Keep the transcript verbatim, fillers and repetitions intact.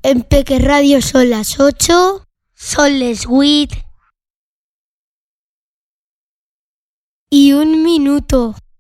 En Peque Radio son las ocho, son les huit y un minuto.